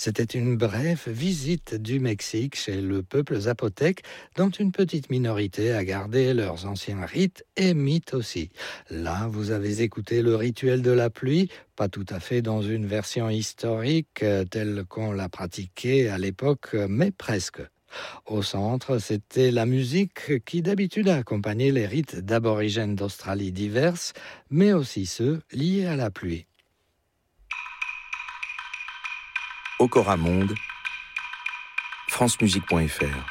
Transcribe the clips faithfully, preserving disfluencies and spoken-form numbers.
C'était une brève visite du Mexique chez le peuple zapotèque, dont une petite minorité a gardé leurs anciens rites et mythes aussi. Là, vous avez écouté le rituel de la pluie, pas tout à fait dans une version historique euh, telle qu'on l'a pratiquée à l'époque, mais presque. Au centre, c'était la musique qui d'habitude a accompagné les rites d'aborigènes d'Australie diverses, mais aussi ceux liés à la pluie. Okora Monde, francemusique point f r.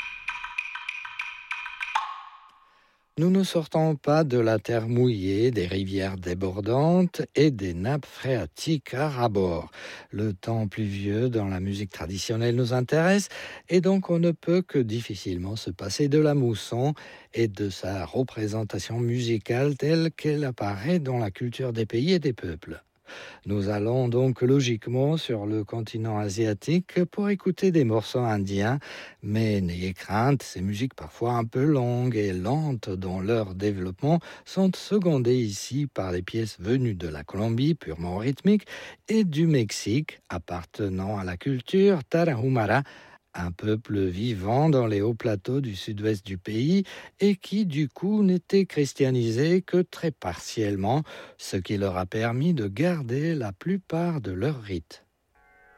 Nous ne sortons pas de la terre mouillée, des rivières débordantes et des nappes phréatiques à ras-bord. Le temps pluvieux dans la musique traditionnelle nous intéresse et donc on ne peut que difficilement se passer de la mousson et de sa représentation musicale telle qu'elle apparaît dans la culture des pays et des peuples. Nous allons donc logiquement sur le continent asiatique pour écouter des morceaux indiens, mais n'ayez crainte, ces musiques parfois un peu longues et lentes dans leur développement sont secondées ici par les pièces venues de la Colombie, purement rythmiques, et du Mexique, appartenant à la culture tarahumara, un peuple vivant dans les hauts plateaux du sud-ouest du pays et qui du coup n'était christianisé que très partiellement, ce qui leur a permis de garder la plupart de leurs rites.